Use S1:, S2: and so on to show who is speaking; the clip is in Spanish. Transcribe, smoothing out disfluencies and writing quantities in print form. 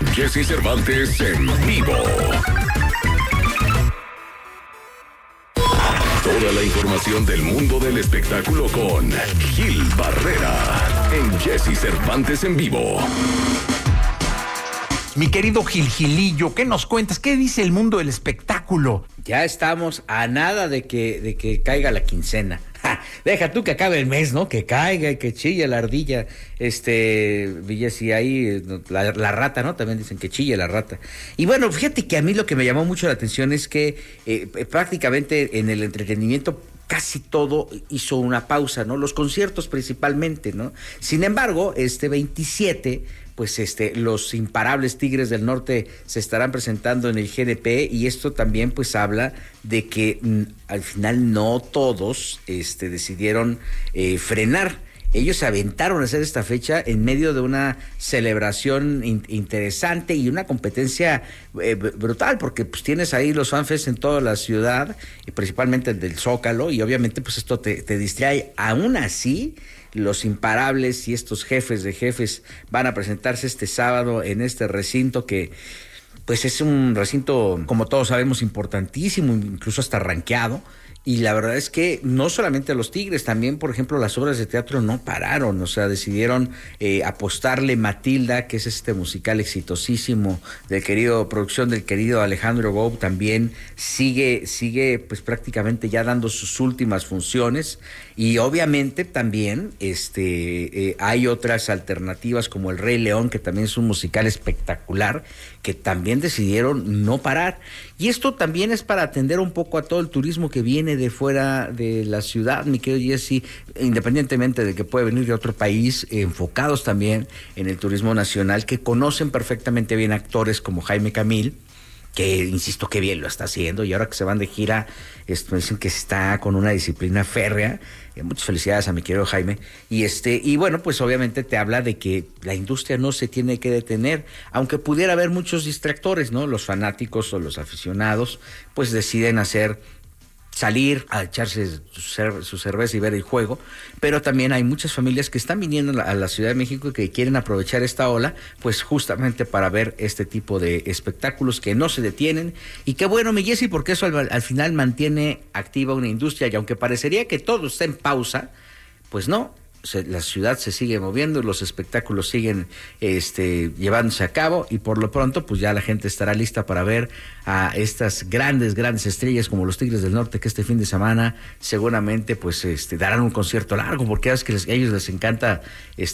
S1: Jesse Cervantes en vivo. Toda la información del mundo del espectáculo con Gil Barrera en Jesse Cervantes en vivo.
S2: Mi querido Gilillo, ¿qué nos cuentas? ¿Qué dice el mundo del espectáculo?
S3: Ya estamos a nada de que caiga la quincena. ¡Ja! Deja tú que acabe el mes, ¿no? Que caiga y que chille la ardilla. Jessy, ahí la rata, ¿no? También dicen que chille la rata. Y bueno, fíjate que a mí lo que me llamó mucho la atención es que prácticamente en el entretenimiento casi todo hizo una pausa, ¿no? Los conciertos principalmente, ¿no? Sin embargo, 27... pues los imparables Tigres del Norte se estarán presentando en el GNP, y esto también pues habla de que al final no todos decidieron frenar. Ellos se aventaron a hacer esta fecha en medio de una celebración interesante y una competencia brutal, porque pues tienes ahí los fanfests en toda la ciudad, y principalmente el del Zócalo, y obviamente pues esto te distrae. Aún así, los imparables y estos jefes de jefes van a presentarse este sábado en este recinto que pues es un recinto, como todos sabemos, importantísimo, incluso hasta rankeado. Y la verdad es que no solamente los Tigres, también, por ejemplo, las obras de teatro no pararon, o sea, decidieron apostarle. Matilda, que es este musical exitosísimo producción del querido Alejandro Gou, también sigue pues prácticamente ya dando sus últimas funciones. Y obviamente también hay otras alternativas como El Rey León, que también es un musical espectacular, que también decidieron no parar. Y esto también es para atender un poco a todo el turismo que viene de fuera de la ciudad, mi querido Jesse, independientemente de que puede venir de otro país, enfocados también en el turismo nacional, que conocen perfectamente bien actores como Jaime Camil, que insisto que bien lo está haciendo, y ahora que se van de gira, me dicen que está con una disciplina férrea. Muchas felicidades a mi querido Jaime. Y bueno, pues obviamente te habla de que la industria no se tiene que detener, aunque pudiera haber muchos distractores, ¿no? Los fanáticos o los aficionados pues deciden salir a echarse su cerveza y ver el juego, pero también hay muchas familias que están viniendo a la Ciudad de México y que quieren aprovechar esta ola, pues justamente para ver este tipo de espectáculos que no se detienen. Y qué bueno, mi Jessy, porque eso al final mantiene activa una industria, y aunque parecería que todo está en pausa, pues no. La ciudad se sigue moviendo, los espectáculos siguen llevándose a cabo, y por lo pronto pues ya la gente estará lista para ver a estas grandes estrellas como los Tigres del Norte, que este fin de semana seguramente pues darán un concierto largo, porque es que a ellos les encanta